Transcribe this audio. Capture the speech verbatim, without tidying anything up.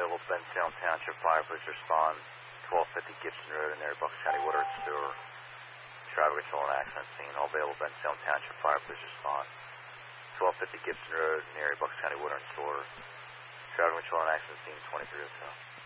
available, Ben Salem Township Fire, please respond. twelve fifty Gibson Road in there, Bucks County Water and Sewer. Traffic control and accident scene. All available, Ben Salem Township Fire, please respond. twelve fifty Gibson Road near Bucks County Water and Sewer. Traffic control and accident scene twenty-three oh two.